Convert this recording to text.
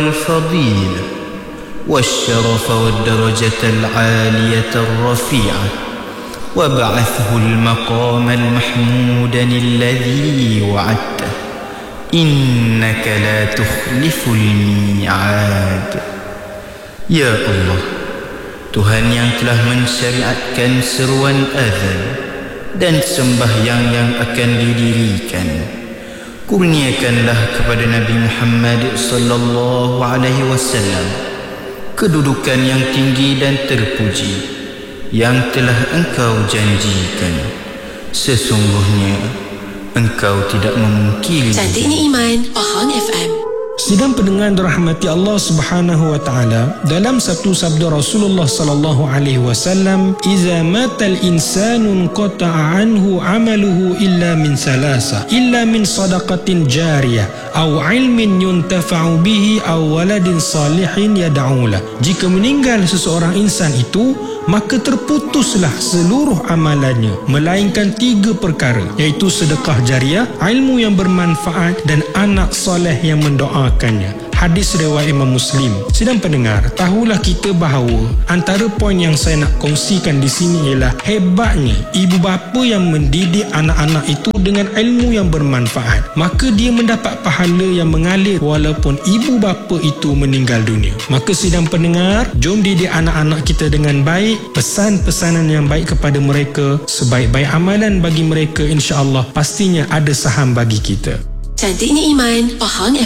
والفضيلة والشرف والدرجة العالية الرفيعة وابعثه المقام المحمود الذي وعدته إنك لا تخلف الميعاد. Ya Allah, Tuhan yang telah mensyariatkan seruan azan dan sembahyang yang akan didirikan, kurniakanlah kepada Nabi Muhammad sallallahu alaihi wasallam kedudukan yang tinggi dan terpuji yang telah Engkau janjikan. Sesungguhnya Engkau tidak memungkiri. Cantiknya Iman, Pahang FM. Sidang pendengar dirahmati Allah Subhanahu wa taala, dalam satu sabda Rasulullah sallallahu alaihi wasallam, "Iza matal insanu qata'a anhu 'amaluhu illa min salasa, illa min sadaqatin jariyah aw 'ilmin yuntafa'u bihi aw waladin salihin yad'u lah." Jika meninggal seseorang insan itu, maka terputuslah seluruh amalannya melainkan 3 perkara, iaitu sedekah jariah, ilmu yang bermanfaat dan anak soleh yang mendoakannya. Hadis riwayat Imam Muslim. Sidang pendengar, tahulah kita bahawa antara poin yang saya nak kongsikan di sini ialah hebatnya ibu bapa yang mendidik anak-anak itu dengan ilmu yang bermanfaat, maka dia mendapat pahala yang mengalir walaupun ibu bapa itu meninggal dunia. Maka sidang pendengar, jom didik anak-anak kita dengan baik, pesan-pesanan yang baik kepada mereka, sebaik-baik amalan bagi mereka, insya-Allah pastinya ada saham bagi kita. Cantiknya Iman, Pahang